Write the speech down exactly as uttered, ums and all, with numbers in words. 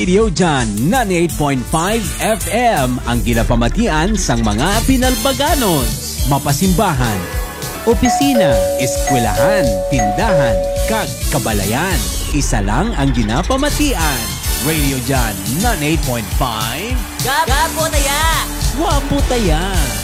Radio Jan ninety-eight point five F M ang ginapamatian sang mga pinalbaganon, mapasimbahan, opisina, eskwelahan, tindahan, kag kabalayan. Isa lang ang ginapamatian. Radio Jan ninety-eight point five. Gapo taya! Wapo taya!